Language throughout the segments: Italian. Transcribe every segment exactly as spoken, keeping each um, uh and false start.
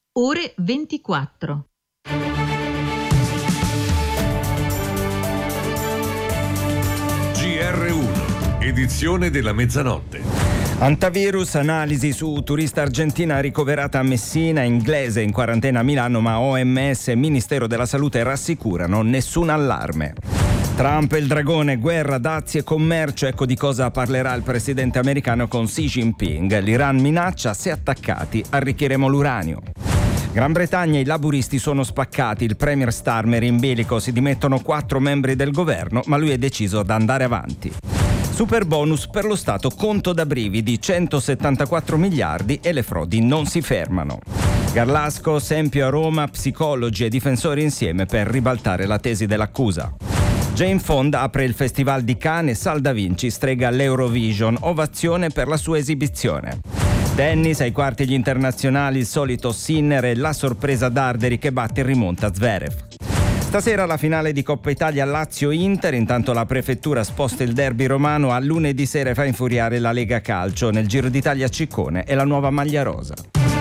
ore ventiquattro. G R uno, edizione della mezzanotte. Antivirus, analisi su turista argentina ricoverata a Messina, inglese in quarantena a Milano, ma O M S e Ministero della Salute rassicurano nessun allarme. Trump e il dragone, guerra, dazi e commercio, ecco di cosa parlerà il presidente americano con Xi Jinping. L'Iran minaccia, se attaccati arricchiremo l'uranio. Gran Bretagna, i laburisti sono spaccati, il premier Starmer in bilico, si dimettono quattro membri del governo, ma lui è deciso ad andare avanti. Super bonus per lo Stato, conto da brividi, centosettantaquattro miliardi e le frodi non si fermano. Garlasco, Sempio a Roma, psicologi e difensori insieme per ribaltare la tesi dell'accusa. Jane Fonda apre il Festival di Cannes, Sal da Vinci strega all'Eurovision, ovazione per la sua esibizione. Tennis, ai quarti gli internazionali, il solito Sinner e la sorpresa Darderi che batte in rimonta Zverev. Stasera la finale di Coppa Italia Lazio-Inter, intanto la prefettura sposta il derby romano a lunedì sera e fa infuriare la Lega Calcio. Nel Giro d'Italia Ciccone e la nuova maglia rosa.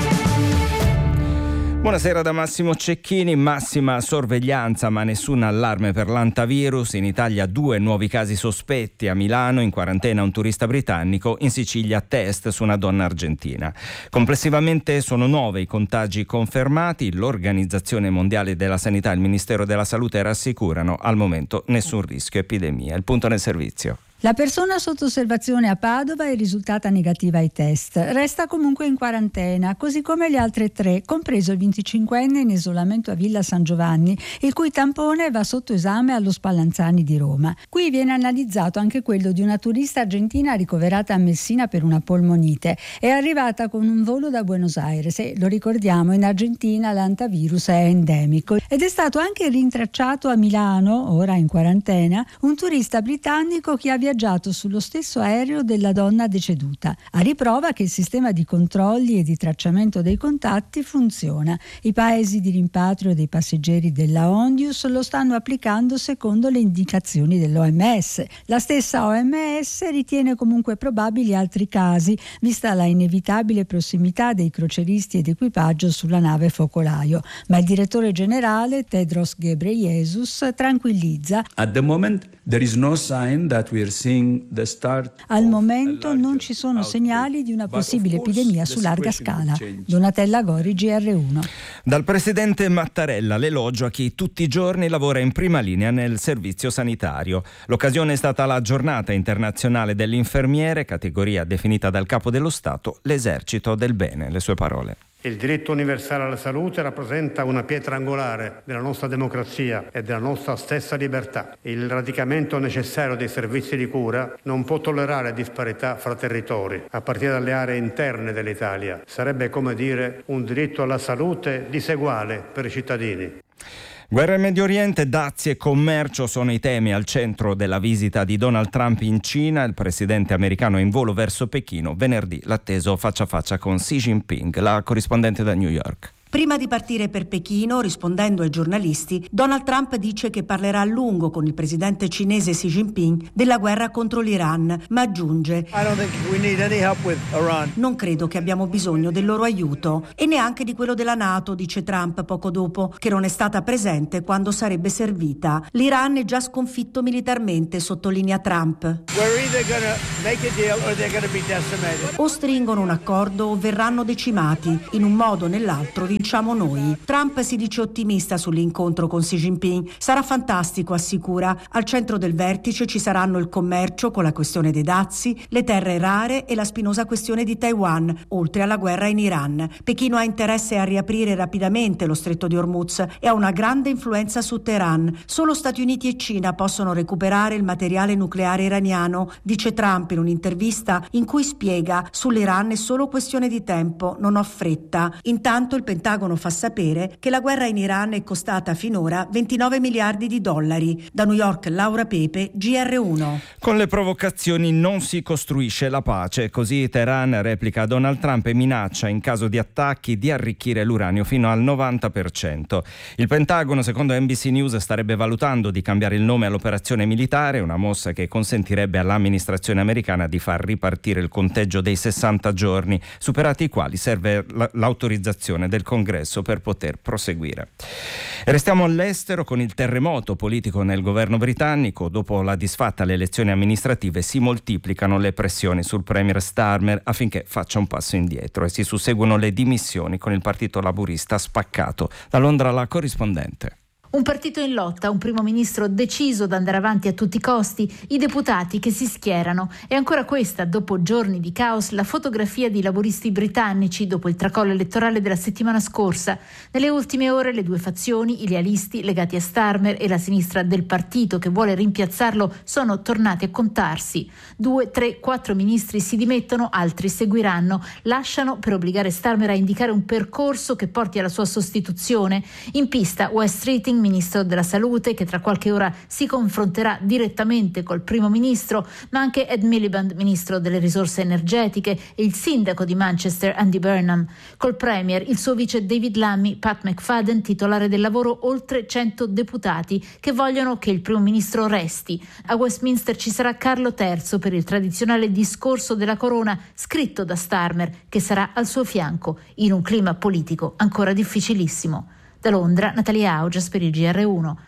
Buonasera da Massimo Cecchini, massima sorveglianza ma nessun allarme per l'antivirus. In Italia due nuovi casi sospetti, a Milano in quarantena un turista britannico, in Sicilia test su una donna argentina. Complessivamente sono nove i contagi confermati, l'Organizzazione Mondiale della Sanità e il Ministero della Salute rassicurano al momento nessun rischio epidemia. Il punto nel servizio. La persona sotto osservazione a Padova è risultata negativa ai test. Resta comunque in quarantena, così come le altre tre, compreso il venticinquenne in isolamento a Villa San Giovanni, il cui tampone va sotto esame allo Spallanzani di Roma. Qui viene analizzato anche quello di una turista argentina ricoverata a Messina per una polmonite. È arrivata con un volo da Buenos Aires e, lo ricordiamo, in Argentina l'antivirus è endemico. Ed è stato anche rintracciato a Milano, ora in quarantena, un turista britannico che ha viaggiato sullo stesso aereo della donna deceduta, a riprova che il sistema di controlli e di tracciamento dei contatti funziona. I paesi di rimpatrio dei passeggeri della Ondius lo stanno applicando secondo le indicazioni dell'O M S. La stessa O M S ritiene comunque probabili altri casi, vista la inevitabile prossimità dei croceristi ed equipaggio sulla nave focolaio, ma il direttore generale Tedros Ghebreyesus tranquillizza. At the moment there is no sign that we are Al momento non ci sono segnali di una possibile epidemia su larga scala. Donatella Gori, G R uno. Dal presidente Mattarella l'elogio a chi tutti i giorni lavora in prima linea nel servizio sanitario. L'occasione è stata la giornata internazionale dell'infermiere, categoria definita dal capo dello Stato l'esercito del bene. Le sue parole. Il diritto universale alla salute rappresenta una pietra angolare della nostra democrazia e della nostra stessa libertà. Il radicamento necessario dei servizi di cura non può tollerare disparità fra territori, a partire dalle aree interne dell'Italia. Sarebbe come dire un diritto alla salute diseguale per i cittadini. Guerra in Medio Oriente, dazi e commercio sono i temi al centro della visita di Donald Trump in Cina. Il presidente americano è in volo verso Pechino. Venerdì l'atteso faccia a faccia con Xi Jinping, la corrispondente da New York. Prima di partire per Pechino, rispondendo ai giornalisti, Donald Trump dice che parlerà a lungo con il presidente cinese Xi Jinping della guerra contro l'Iran, ma aggiunge: non credo che abbiamo bisogno del loro aiuto e neanche di quello della NATO, dice Trump poco dopo, che non è stata presente quando sarebbe servita. L'Iran è già sconfitto militarmente, sottolinea Trump. O stringono un accordo o verranno decimati, in un modo o nell'altro vinciamo noi. Trump si dice ottimista sull'incontro con Xi Jinping. Sarà fantastico, assicura. Al centro del vertice ci saranno il commercio con la questione dei dazi, le terre rare e la spinosa questione di Taiwan, oltre alla guerra in Iran. Pechino ha interesse a riaprire rapidamente lo stretto di Hormuz e ha una grande influenza su Teheran. Solo Stati Uniti e Cina possono recuperare il materiale nucleare iraniano, dice Trump in un'intervista in cui spiega: sull'Iran è solo questione di tempo, non ho fretta. Intanto il Pentagono fa sapere che la guerra in Iran è costata finora ventinove miliardi di dollari. Da New York, Laura Pepe, G R uno. Con le provocazioni non si costruisce la pace, così Teheran replica Donald Trump e minaccia in caso di attacchi di arricchire l'uranio fino al novanta per cento. Il Pentagono, secondo N B C News, starebbe valutando di cambiare il nome all'operazione militare, una mossa che consentirebbe all'amministrazione americana di far ripartire il conteggio dei sessanta giorni, superati i quali serve l'autorizzazione del Congresso congresso per poter proseguire. E restiamo all'estero con il terremoto politico nel governo britannico. Dopo la disfatta alle elezioni amministrative si moltiplicano le pressioni sul premier Starmer affinché faccia un passo indietro e si susseguono le dimissioni con il partito laburista spaccato. Da Londra la corrispondente. Un partito in lotta, un primo ministro deciso ad andare avanti a tutti i costi, i deputati che si schierano. E ancora questa, dopo giorni di caos, la fotografia di laburisti britannici dopo il tracollo elettorale della settimana scorsa. Nelle ultime ore le due fazioni, i lealisti legati a Starmer e la sinistra del partito che vuole rimpiazzarlo, sono tornati a contarsi. Due, tre, quattro ministri si dimettono, altri seguiranno. Lasciano per obbligare Starmer a indicare un percorso che porti alla sua sostituzione. In pista Wes Streeting, ministro della salute, che tra qualche ora si confronterà direttamente col primo ministro, ma anche Ed Miliband, ministro delle risorse energetiche, e il sindaco di Manchester Andy Burnham. Col premier, il suo vice David Lammy, Pat McFadden, titolare del lavoro, oltre cento deputati che vogliono che il primo ministro resti. A Westminster ci sarà Carlo terzo per il tradizionale discorso della corona scritto da Starmer, che sarà al suo fianco in un clima politico ancora difficilissimo. Da Londra, Natalia Augias per il G R uno.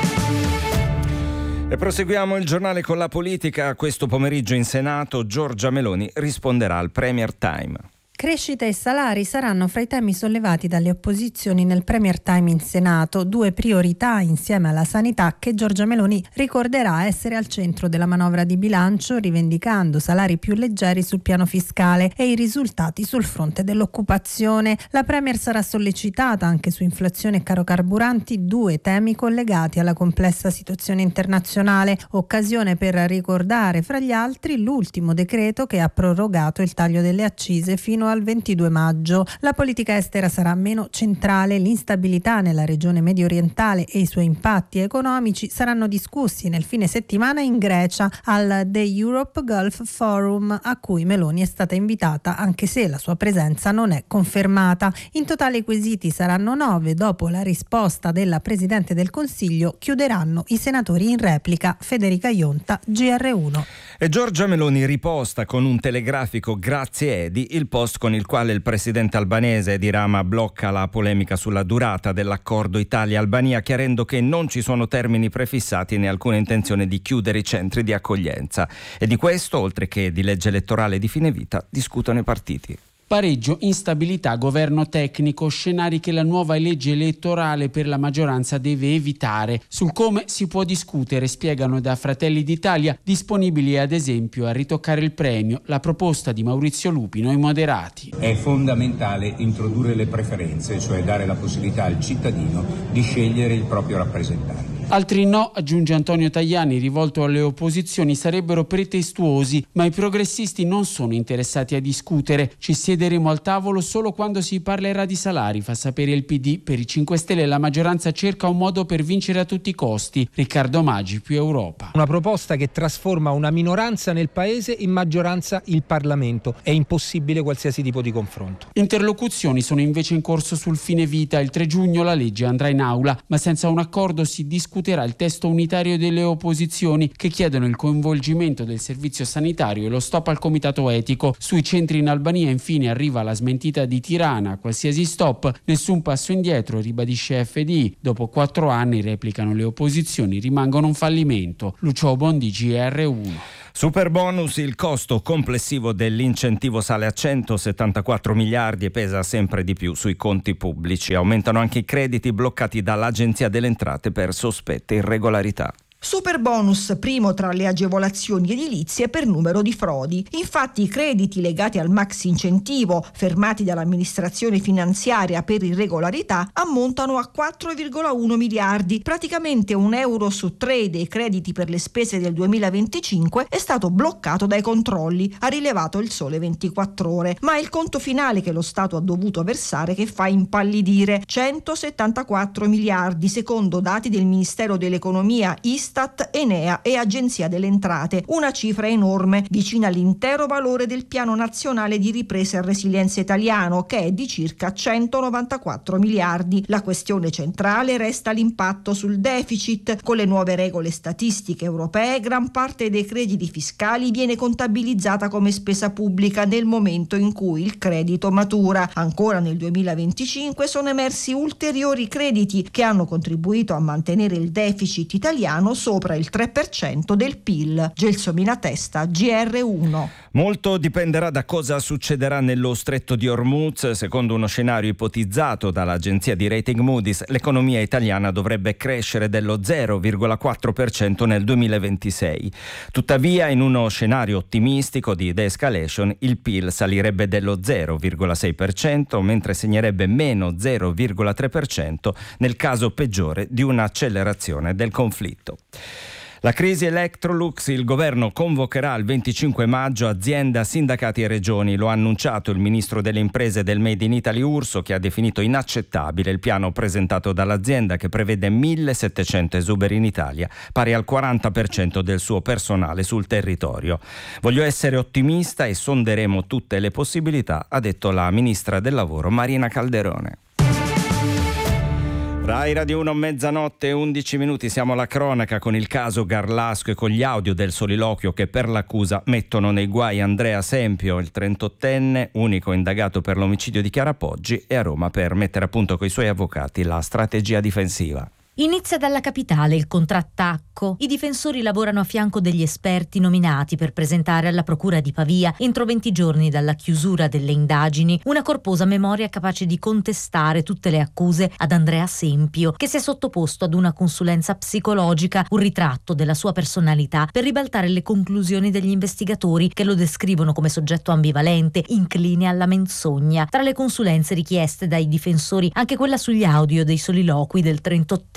E proseguiamo il giornale con la politica. Questo pomeriggio in Senato Giorgia Meloni risponderà al Premier Time. Crescita e salari saranno fra i temi sollevati dalle opposizioni nel Premier Time in Senato, due priorità insieme alla sanità che Giorgia Meloni ricorderà essere al centro della manovra di bilancio, rivendicando salari più leggeri sul piano fiscale e i risultati sul fronte dell'occupazione. La Premier sarà sollecitata anche su inflazione e caro carburanti, due temi collegati alla complessa situazione internazionale, occasione per ricordare fra gli altri l'ultimo decreto che ha prorogato il taglio delle accise fino al ventidue maggio. La politica estera sarà meno centrale, l'instabilità nella regione medio orientale e i suoi impatti economici saranno discussi nel fine settimana in Grecia al The Europe Gulf Forum, a cui Meloni è stata invitata anche se la sua presenza non è confermata. In totale i quesiti saranno nove. Dopo la risposta della Presidente del Consiglio chiuderanno i senatori in replica. Federica Ionta, G R uno. E Giorgia Meloni riposta con un telegrafico grazie Edi il post con il quale il presidente albanese Edi Rama blocca la polemica sulla durata dell'accordo Italia-Albania, chiarendo che non ci sono termini prefissati né alcuna intenzione di chiudere i centri di accoglienza. E di questo, oltre che di legge elettorale di fine vita, discutono i partiti. Pareggio, instabilità, governo tecnico, scenari che la nuova legge elettorale per la maggioranza deve evitare. Sul come si può discutere, spiegano da Fratelli d'Italia, disponibili ad esempio a ritoccare il premio, la proposta di Maurizio Lupino ai moderati. È fondamentale introdurre le preferenze, cioè dare la possibilità al cittadino di scegliere il proprio rappresentante. Altri no, aggiunge Antonio Tajani, rivolto alle opposizioni, sarebbero pretestuosi, ma i progressisti non sono interessati a discutere. Ci siederemo al tavolo solo quando si parlerà di salari, fa sapere il P D. Per i cinque Stelle la maggioranza cerca un modo per vincere a tutti i costi. Riccardo Maggi, Più Europa. Una proposta che trasforma una minoranza nel paese in maggioranza il Parlamento. È impossibile qualsiasi tipo di confronto. Interlocuzioni sono invece in corso sul fine vita. Il tre giugno la legge andrà in aula, ma senza un accordo si discuterà il testo unitario delle opposizioni che chiedono il coinvolgimento del servizio sanitario e lo stop al comitato etico. Sui centri in Albania infine arriva la smentita di Tirana, qualsiasi stop, nessun passo indietro, ribadisce F D I. Dopo quattro anni, replicano le opposizioni, rimangono un fallimento. Lucio Bondi, G R uno. Super bonus, il costo complessivo dell'incentivo sale a centosettantaquattro miliardi e pesa sempre di più sui conti pubblici. Aumentano anche i crediti bloccati dall'Agenzia delle Entrate per sospette irregolarità. Super bonus primo tra le agevolazioni edilizie per numero di frodi. Infatti i crediti legati al maxi incentivo fermati dall'amministrazione finanziaria per irregolarità ammontano a quattro virgola uno miliardi. Praticamente un euro su tre dei crediti per le spese del duemilaventicinque è stato bloccato dai controlli, ha rilevato il Sole ventiquattro Ore. Ma è il conto finale che lo Stato ha dovuto versare che fa impallidire. centosettantaquattro miliardi secondo dati del Ministero dell'Economia, Istat Istat, Enea e Agenzia delle Entrate, una cifra enorme, vicina all'intero valore del Piano Nazionale di Ripresa e Resilienza italiano, che è di circa centonovantaquattro miliardi. La questione centrale resta l'impatto sul deficit. Con le nuove regole statistiche europee, gran parte dei crediti fiscali viene contabilizzata come spesa pubblica nel momento in cui il credito matura. Ancora nel duemilaventicinque sono emersi ulteriori crediti che hanno contribuito a mantenere il deficit italiano sopra il tre per cento del P I L. Gelsomina Testa, G R uno. Molto dipenderà da cosa succederà nello stretto di Hormuz. Secondo uno scenario ipotizzato dall'agenzia di rating Moody's, l'economia italiana dovrebbe crescere dello zero virgola quattro per cento nel duemilaventisei. Tuttavia, in uno scenario ottimistico di de-escalation, il P I L salirebbe dello zero virgola sei per cento, mentre segnerebbe meno zero virgola tre per cento nel caso peggiore di un'accelerazione del conflitto. La crisi Electrolux, il governo convocherà il venticinque maggio azienda, sindacati e regioni. Lo ha annunciato il ministro delle imprese del Made in Italy Urso, che ha definito inaccettabile il piano presentato dall'azienda, che prevede millesettecento esuberi in Italia, pari al quaranta per cento del suo personale sul territorio. Voglio essere ottimista e sonderemo tutte le possibilità, ha detto la ministra del lavoro Marina Calderone. Rai Radio uno, mezzanotte e undici minuti, siamo alla cronaca con il caso Garlasco e con gli audio del soliloquio che per l'accusa mettono nei guai Andrea Sempio, il trentottenne, unico indagato per l'omicidio di Chiara Poggi, e a Roma per mettere a punto coi suoi avvocati la strategia difensiva. Inizia dalla capitale il contrattacco. I difensori lavorano a fianco degli esperti nominati per presentare alla procura di Pavia, entro venti giorni dalla chiusura delle indagini, una corposa memoria capace di contestare tutte le accuse ad Andrea Sempio, che si è sottoposto ad una consulenza psicologica, un ritratto della sua personalità per ribaltare le conclusioni degli investigatori, che lo descrivono come soggetto ambivalente, incline alla menzogna. Tra le consulenze richieste dai difensori, anche quella sugli audio dei soliloqui del trentottenne.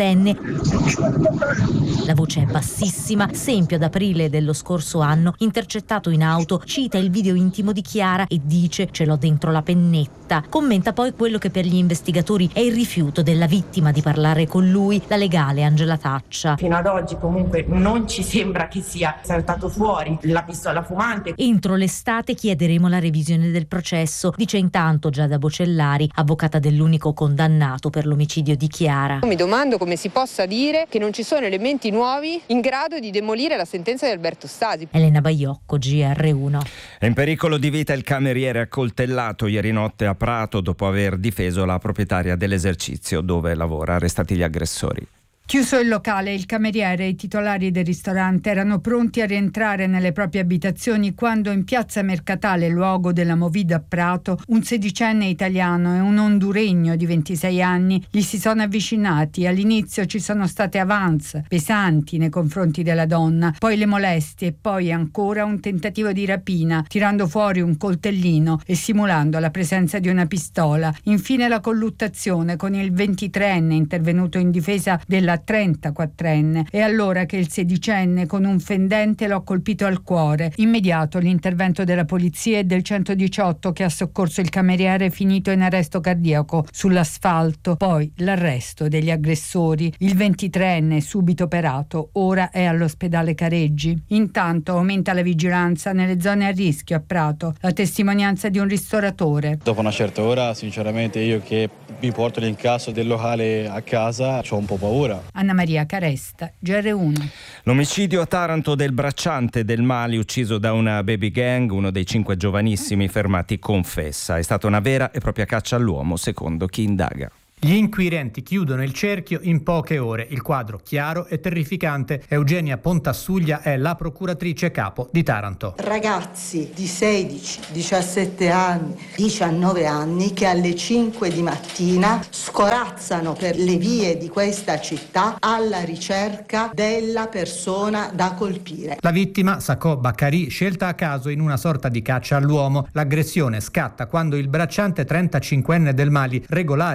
La voce è bassissima. Sempio, ad aprile dello scorso anno, intercettato in auto, cita il video intimo di Chiara e dice: "Ce l'ho dentro la pennetta". Commenta poi quello che per gli investigatori è il rifiuto della vittima di parlare con lui, la legale Angela Taccia. Fino ad oggi comunque non ci sembra che sia saltato fuori la pistola fumante. Entro l'estate chiederemo la revisione del processo, dice intanto Giada Bocellari, avvocata dell'unico condannato per l'omicidio di Chiara. Mi domando come si possa dire che non ci sono elementi nuovi in grado di demolire la sentenza di Alberto Stasi. Elena Baiocco, G R uno. È in pericolo di vita il cameriere accoltellato ieri notte a Prato dopo aver difeso la proprietaria dell'esercizio dove lavora. Arrestati gli aggressori. Chiuso il locale, il cameriere e i titolari del ristorante erano pronti a rientrare nelle proprie abitazioni quando in piazza Mercatale, luogo della movida a Prato, un sedicenne italiano e un honduregno di ventisei anni gli si sono avvicinati. All'inizio ci sono state avance pesanti nei confronti della donna, poi le molestie e poi ancora un tentativo di rapina, tirando fuori un coltellino e simulando la presenza di una pistola. Infine la colluttazione con il ventitreenne intervenuto in difesa della trentaquattrenne. È allora che il sedicenne con un fendente lo ha colpito al cuore. Immediato l'intervento della polizia e del centodiciotto che ha soccorso il cameriere finito in arresto cardiaco sull'asfalto. Poi l'arresto degli aggressori. Il ventitreenne subito operato, ora è all'ospedale Careggi. Intanto aumenta la vigilanza nelle zone a rischio a Prato. La testimonianza di un ristoratore. Dopo una certa ora, sinceramente, io che mi porto l'incasso del locale a casa ho un po' paura. Anna Maria Caresta, G R uno. L'omicidio a Taranto del bracciante del Mali ucciso da una baby gang, uno dei cinque giovanissimi fermati confessa. È stata una vera e propria caccia all'uomo, secondo chi indaga. Gli inquirenti chiudono il cerchio in poche ore. Il quadro chiaro e terrificante. Eugenia Pontassuglia è la procuratrice capo di Taranto. Ragazzi di sedici, diciassette anni, diciannove anni che alle cinque di mattina scorazzano per le vie di questa città alla ricerca della persona da colpire. La vittima, Sacco Baccari, scelta a caso in una sorta di caccia all'uomo. L'aggressione scatta quando il bracciante trentacinquenne del Mali, regolare sul nostro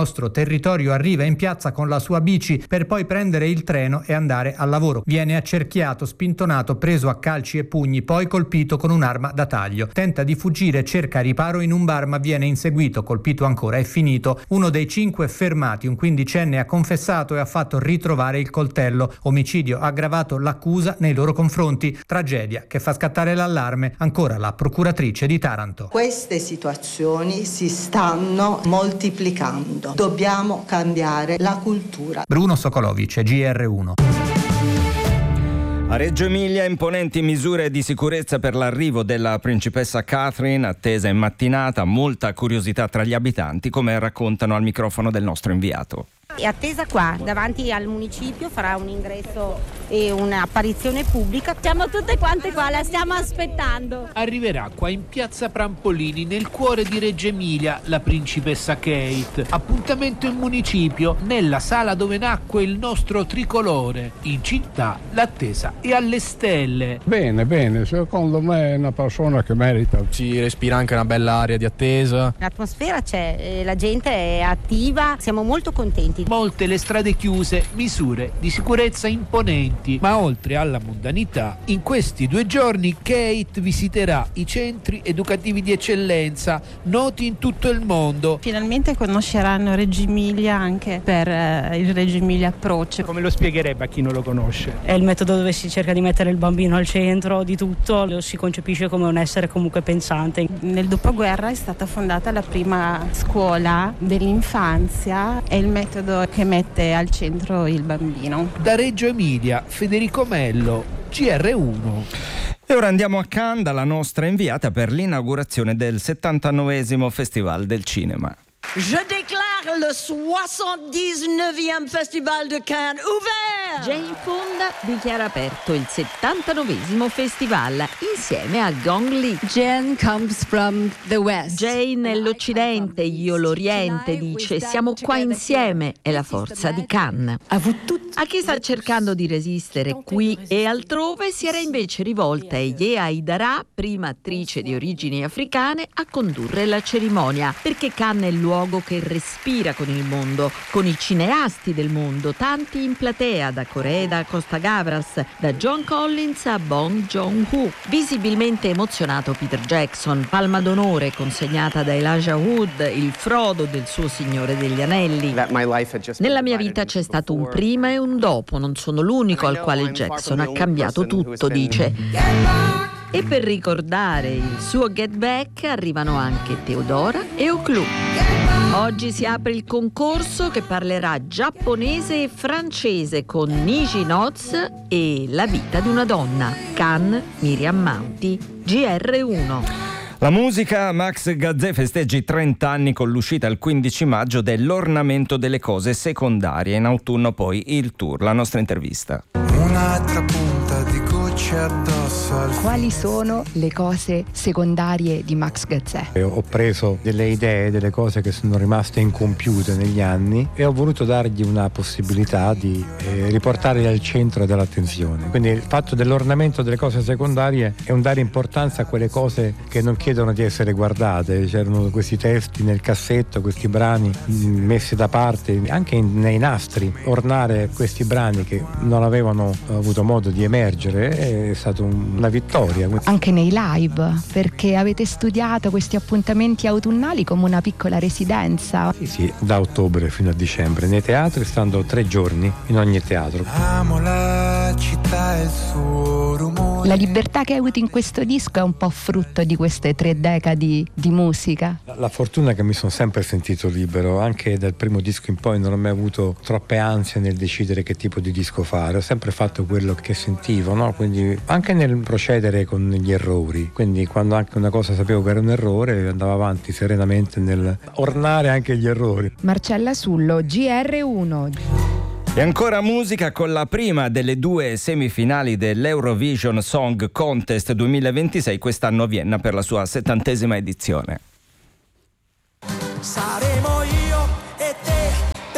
nostro territorio arriva in piazza con la sua bici per poi prendere il treno e andare al lavoro. Viene accerchiato, spintonato, preso a calci e pugni, poi colpito con un'arma da taglio. Tenta di fuggire, cerca riparo in un bar ma viene inseguito, colpito ancora e finito. Uno dei cinque fermati, un quindicenne, ha confessato e ha fatto ritrovare il coltello. Omicidio aggravato l'accusa nei loro confronti. Tragedia che fa scattare l'allarme ancora la procuratrice di Taranto. Queste situazioni si stanno moltiplicando. Dobbiamo cambiare la cultura. Bruno Sokolovic, G R uno. A Reggio Emilia imponenti misure di sicurezza per l'arrivo della principessa Catherine, attesa in mattinata, molta curiosità tra gli abitanti, come raccontano al microfono del nostro inviato. È attesa qua, davanti al municipio, farà un ingresso e un'apparizione pubblica. Siamo tutte quante qua, la stiamo aspettando. Arriverà qua in piazza Prampolini, nel cuore di Reggio Emilia, la principessa Kate. Appuntamento in municipio, nella sala dove nacque il nostro tricolore. In città l'attesa è alle stelle. Bene, bene, secondo me è una persona che merita. Si respira anche una bella aria di attesa. L'atmosfera c'è, la gente è attiva, siamo molto contenti. Molte le strade chiuse, misure di sicurezza imponenti, ma oltre alla mondanità, in questi due giorni Kate visiterà i centri educativi di eccellenza noti in tutto il mondo. Finalmente conosceranno Reggio Emilia anche per eh, il Reggio Emilia Approach. Come lo spiegherebbe a chi non lo conosce? È il metodo dove si cerca di mettere il bambino al centro di tutto, lo si concepisce come un essere comunque pensante. Nel dopoguerra è stata fondata la prima scuola dell'infanzia, è il metodo che mette al centro il bambino. Da Reggio Emilia, Federico Mello, G R uno. E ora andiamo a Cannes dalla nostra inviata per l'inaugurazione del settantanovesimo Festival del Cinema. Je déclare le soixante-dix-neuvième Festival de Cannes ouvert! Jane Fonda dichiara aperto il settantanovesimo festival insieme a Gong Li. Jane comes from the West. Jane è l'Occidente, io l'Oriente, dice. Siamo qua insieme, è la forza di Cannes. A chi sta cercando di resistere qui e altrove si era invece rivolta Eije Aidara, prima attrice di origini africane, a condurre la cerimonia, perché Cannes è il luogo che respira con il mondo, con i cineasti del mondo, tanti in platea, da Coreda a Costa Gavras, da John Collins a Bong Joon-ho. Visibilmente emozionato Peter Jackson, palma d'onore consegnata da Elijah Wood, il Frodo del suo Signore degli Anelli. Nella mia vita c'è stato un prima e un dopo, non sono l'unico al quale Jackson ha cambiato tutto, dice. E per ricordare il suo Get Back arrivano anche Teodora e Oclou. Oggi si apre il concorso che parlerà giapponese e francese con Niji Noz e La vita di una donna. Cannes, Miriam Mauti, G R uno. La musica, Max Gazzè festeggia i trenta anni con l'uscita il quindici maggio dell'Ornamento delle cose secondarie. In autunno poi il tour, la nostra intervista. Un'altra punta di gocce addosso al... Quali sono le cose secondarie di Max Gazzè? Ho preso delle idee, delle cose che sono rimaste incompiute negli anni e ho voluto dargli una possibilità di eh, riportarli al centro dell'attenzione. Quindi il fatto dell'ornamento delle cose secondarie è un dare importanza a quelle cose che non chiedono di essere guardate. C'erano questi testi nel cassetto, questi brani messi da parte, anche in, nei nastri. Ornare questi brani che non avevano avuto modo di emergere è stata un, una vittoria. Anche nei live, perché avete studiato questi appuntamenti autunnali come una piccola residenza. Sì, sì, da ottobre fino a dicembre nei teatri, stando tre giorni in ogni teatro. Amo la città e il suo rumore. La libertà che hai avuto in questo disco è un po' frutto di queste tre decadi di musica. La, la fortuna è che mi sono sempre sentito libero, anche dal primo disco in poi non ho mai avuto troppe ansie nel decidere che tipo di disco fare, ho sempre fatto quello che sentivo, no? Quindi anche nel procedere con gli errori, quindi quando anche una cosa sapevo che era un errore andavo avanti serenamente nel ornare anche gli errori. Marcella Sullo, G R uno. E ancora musica con la prima delle due semifinali dell'Eurovision Song Contest duemilaventisei, quest'anno a Vienna per la sua settantesima edizione. Saremo io e te per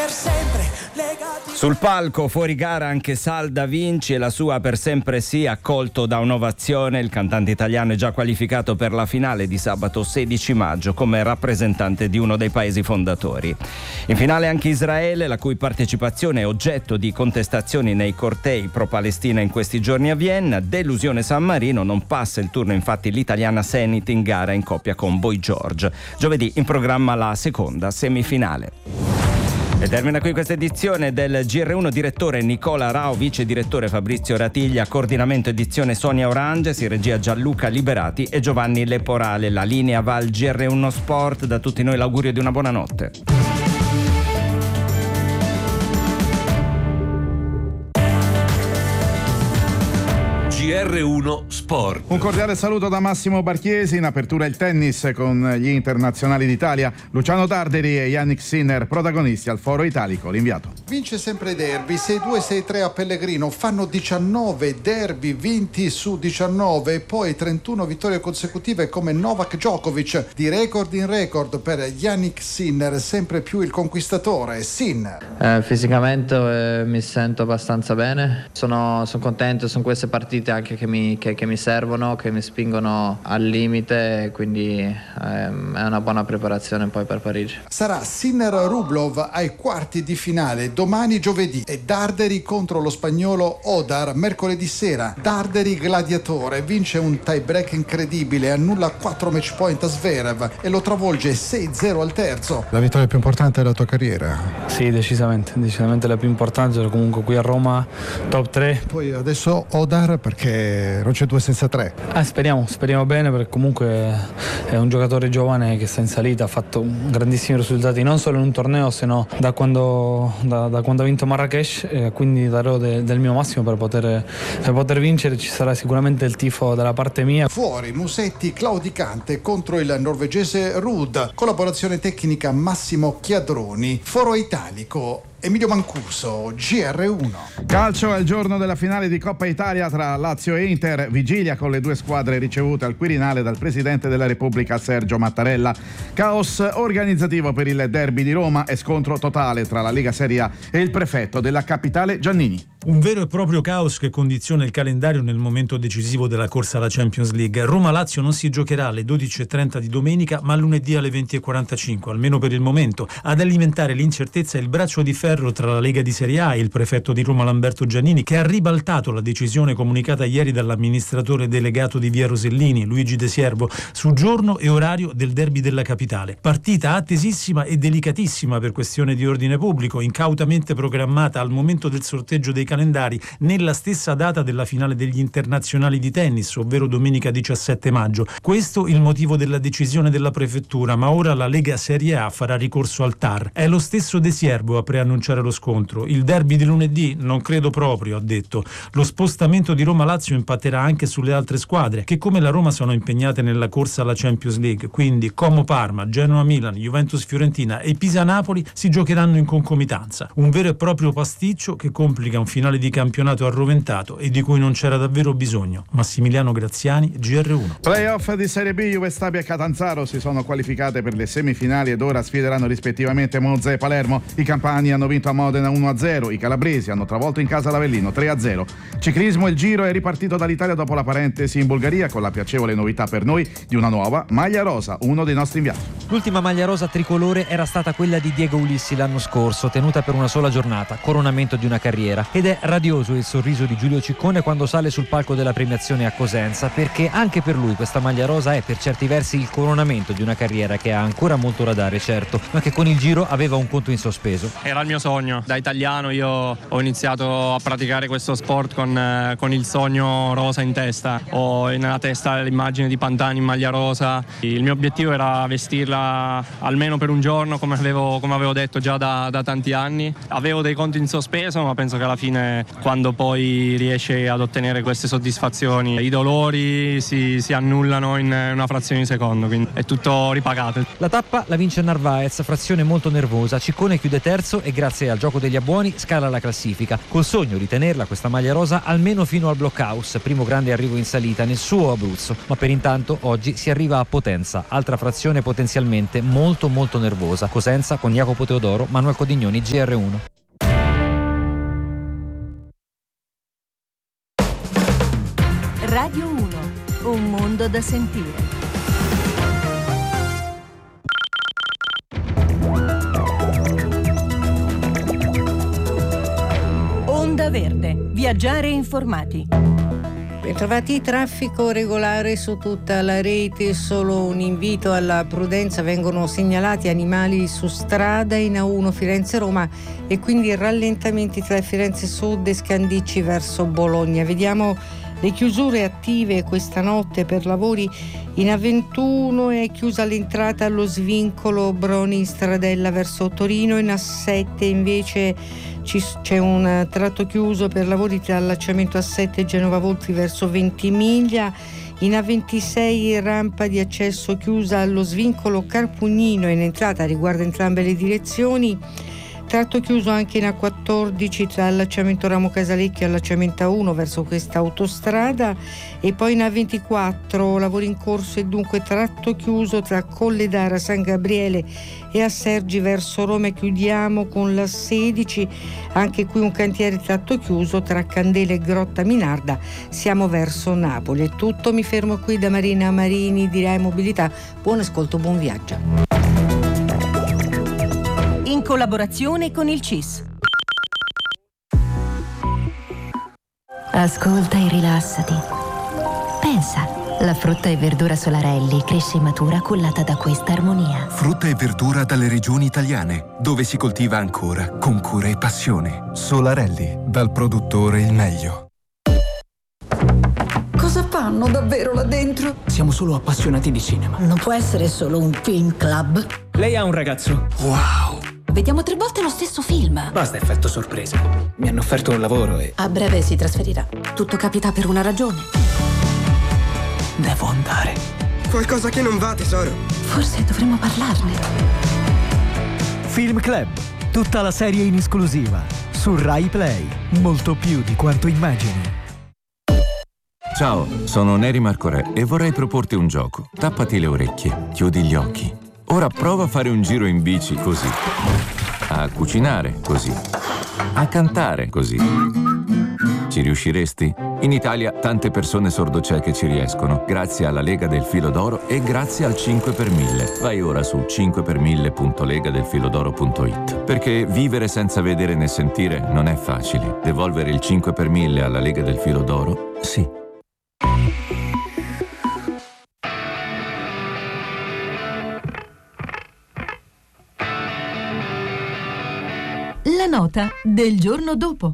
sempre legati. Sul palco fuori gara anche Sal Da Vinci e la sua Per sempre sì, accolto da un'ovazione. Il cantante italiano è già qualificato per la finale di sabato sedici maggio come rappresentante di uno dei paesi fondatori. In finale anche Israele, la cui partecipazione è oggetto di contestazioni nei cortei pro-Palestina in questi giorni a Vienna. Delusione San Marino, non passa il turno infatti l'italiana Zenit in gara in coppia con Boy George. Giovedì in programma la seconda semifinale. E termina qui questa edizione del G R uno, direttore Nicola Rao, vice direttore Fabrizio Ratiglia, coordinamento edizione Sonia Oranges, in regia Gianluca Liberati e Giovanni Leporale. La linea va al G R uno Sport, da tutti noi l'augurio di una buona notte. G R uno Sport. Un cordiale saluto da Massimo Barchiesi. In apertura il tennis con gli internazionali d'Italia Luciano Darderi e Yannick Sinner, protagonisti al Foro Italico. L'inviato. Vince sempre i derby, sei due sei tre a Pellegrino, fanno diciannove derby vinti su diciannove e poi trentuno vittorie consecutive come Novak Djokovic, di record in record per Yannick Sinner, sempre più il conquistatore. Sinner. Eh, fisicamente eh, mi sento abbastanza bene, sono, sono contento, sono queste partite anche che mi, che, che mi servono, che mi spingono al limite, quindi ehm, è una buona preparazione poi per Parigi. Sarà Sinner Rublov ai quarti di finale domani giovedì e Darderi contro lo spagnolo Odar mercoledì sera. Darderi gladiatore, vince un tie break incredibile, annulla quattro match point a Zverev e lo travolge sei zero al terzo. La vittoria più importante della tua carriera? Sì, decisamente, decisamente la più importante, comunque qui a Roma top tre. Poi adesso Odar, perché non c'è due senza tre. Ah, speriamo, speriamo bene, perché comunque è un giocatore giovane che sta in salita, ha fatto grandissimi risultati non solo in un torneo, sino da quando, da, da quando ha vinto Marrakesh, eh, quindi darò de, del mio massimo per poter, per poter vincere. Ci sarà sicuramente il tifo dalla parte mia. Fuori Musetti claudicante contro il norvegese Ruud, collaborazione tecnica Massimo Chiadroni. Foro Italico Emilio Mancuso, G R uno. Calcio, è il giorno della finale di Coppa Italia tra Lazio e Inter, vigilia con le due squadre ricevute al Quirinale dal Presidente della Repubblica Sergio Mattarella. Caos organizzativo per il derby di Roma e scontro totale tra la Lega Serie A e il prefetto della capitale Giannini. Un vero e proprio caos che condiziona il calendario nel momento decisivo della corsa alla Champions League. Roma-Lazio non si giocherà alle dodici e trenta di domenica, ma lunedì alle venti e quarantacinque, almeno per il momento. Ad alimentare l'incertezza è il braccio di ferro tra la Lega di Serie A e il prefetto di Roma Lamberto Giannini, che ha ribaltato la decisione comunicata ieri dall'amministratore delegato di Via Rosellini, Luigi De Siervo, su giorno e orario del derby della capitale. Partita attesissima e delicatissima per questione di ordine pubblico, incautamente programmata al momento del sorteggio dei calendari nella stessa data della finale degli internazionali di tennis, ovvero domenica diciassette maggio. Questo il motivo della decisione della prefettura, ma ora la Lega Serie A farà ricorso al T A R. È lo stesso De Siervo a preannunciare lo scontro. Il derby di lunedì non credo proprio, ha detto. Lo spostamento di Roma-Lazio impatterà anche sulle altre squadre, che come la Roma sono impegnate nella corsa alla Champions League, quindi Como-Parma, Genoa-Milan, Juventus-Fiorentina e Pisa-Napoli si giocheranno in concomitanza. Un vero e proprio pasticcio che complica un finale di campionato arroventato e di cui non c'era davvero bisogno. Massimiliano Graziani, G R uno. Playoff di Serie B, Juve Stabia e Catanzaro si sono qualificate per le semifinali ed ora sfideranno rispettivamente Monza e Palermo. I campani hanno vinto a Modena uno a zero, i calabresi hanno travolto in casa l'Avellino tre a zero. Ciclismo, il Giro è ripartito dall'Italia dopo la parentesi in Bulgaria, con la piacevole novità per noi di una nuova maglia rosa, uno dei nostri inviati. L'ultima maglia rosa tricolore era stata quella di Diego Ulissi l'anno scorso, tenuta per una sola giornata, coronamento di una carriera, ed è radioso il sorriso di Giulio Ciccone quando sale sul palco della premiazione a Cosenza, perché anche per lui questa maglia rosa è per certi versi il coronamento di una carriera che ha ancora molto da dare, certo, ma che con il Giro aveva un conto in sospeso. Era il mio sogno, da italiano io ho iniziato a praticare questo sport con, eh, con il sogno rosa in testa. Ho nella testa l'immagine di Pantani in maglia rosa, il mio obiettivo era vestirla almeno per un giorno, come avevo, come avevo detto già da, da tanti anni. Avevo dei conti in sospeso, ma penso che alla fine bene quando poi riesce ad ottenere queste soddisfazioni. I dolori si, si annullano in una frazione di secondo, quindi è tutto ripagato. La tappa la vince Narvaez, frazione molto nervosa. Ciccone chiude terzo e grazie al gioco degli abbuoni scala la classifica, col sogno di tenerla questa maglia rosa almeno fino al blockhouse, primo grande arrivo in salita nel suo Abruzzo. Ma per intanto oggi si arriva a Potenza, altra frazione potenzialmente molto molto nervosa. Cosenza con Jacopo Teodoro, Manuel Codignoni, G R uno. Radio uno, un mondo da sentire. Onda Verde, viaggiare informati. Bentrovati, traffico regolare su tutta la rete, solo un invito alla prudenza, vengono segnalati animali su strada in A uno Firenze-Roma e quindi rallentamenti tra Firenze Sud e Scandicci verso Bologna. Vediamo le chiusure attive questa notte per lavori. In A ventuno è chiusa l'entrata allo svincolo Broni Stradella verso Torino, in A sette invece c'è un tratto chiuso per lavori tra allacciamento A sette e Genova Voltri verso Ventimiglia. In A ventisei rampa di accesso chiusa allo svincolo Carpugnino in entrata, riguarda entrambe le direzioni. Tratto chiuso anche in A quattordici tra allacciamento Ramo Casalecchio e allacciamento A uno verso questa autostrada, e poi in A ventiquattro lavori in corso e dunque tratto chiuso tra Colledara San Gabriele e A Sergi verso Roma. E chiudiamo con l'A sedici, anche qui un cantiere tratto chiuso tra Candela e Grotta Minarda, siamo verso Napoli. È tutto, mi fermo qui da Marina Marini di Rai Mobilità. Buon ascolto, buon viaggio. In collaborazione con il C I S. Ascolta e rilassati. Pensa, la frutta e verdura Solarelli cresce e matura cullata da questa armonia. Frutta e verdura dalle regioni italiane, dove si coltiva ancora con cura e passione. Solarelli, dal produttore il meglio. Cosa fanno davvero là dentro? Siamo solo appassionati di cinema. Non può essere solo un film club. Lei ha un ragazzo. Wow! Vediamo tre volte lo stesso film. Basta effetto sorpresa. Mi hanno offerto un lavoro e... A breve si trasferirà. Tutto capita per una ragione. Devo andare. Qualcosa che non va, tesoro. Forse dovremmo parlarne. Film Club. Tutta la serie in esclusiva. Su Rai Play. Molto più di quanto immagini. Ciao, sono Neri Marcorè e vorrei proporti un gioco. Tappati le orecchie, chiudi gli occhi. Ora prova a fare un giro in bici così, a cucinare così, a cantare così. Ci riusciresti? In Italia tante persone sordocieche ci riescono, grazie alla Lega del Filo d'Oro e grazie al cinque per mille. Vai ora su cinque per mille punto lega del filodoro punto it, perché vivere senza vedere né sentire non è facile. Devolvere il cinque per mille alla Lega del Filo d'Oro? Sì. La nota del giorno dopo.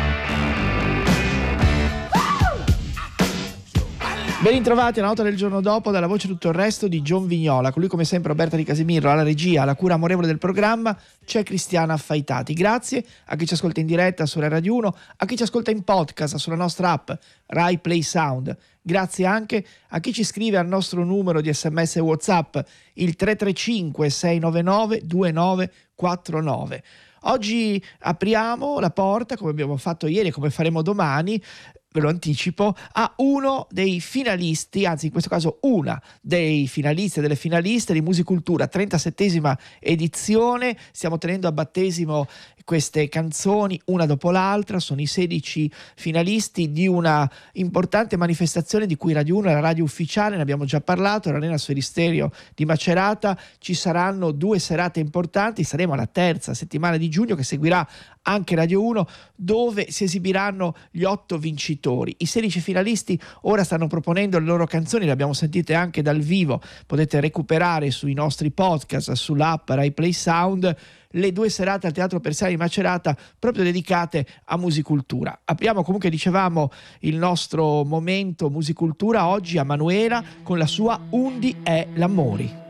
Ben ritrovati alla nota del giorno dopo, dalla voce tutto il resto di John Vignola. Con lui come sempre Roberta Di Casimiro alla regia, alla cura amorevole del programma c'è Cristiana Affaitati. Grazie a chi ci ascolta in diretta su Rai Radio uno, a chi ci ascolta in podcast sulla nostra app Rai Play Sound. Grazie anche a chi ci scrive al nostro numero di sms e WhatsApp, il tre tre cinque sei nove nove due nove quattro nove. Oggi apriamo la porta, come abbiamo fatto ieri e come faremo domani, ve lo anticipo, a uno dei finalisti, anzi in questo caso una dei finalisti e delle finaliste di Musicultura, trentasettesima edizione. Stiamo tenendo a battesimo queste canzoni una dopo l'altra, sono i sedici finalisti di una importante manifestazione di cui Radio uno è la radio ufficiale, ne abbiamo già parlato, l'Arena Sferisterio di Macerata. Ci saranno due serate importanti, saremo alla terza settimana di giugno che seguirà anche Radio uno, dove si esibiranno gli otto vincitori. I sedici finalisti ora stanno proponendo le loro canzoni, le abbiamo sentite anche dal vivo, potete recuperare sui nostri podcast, sull'app Rai Play Sound, le due serate al Teatro Persiani di Macerata proprio dedicate a Musicultura. Apriamo comunque, dicevamo, il nostro momento Musicultura oggi a Manuela con la sua Undi è l'amori.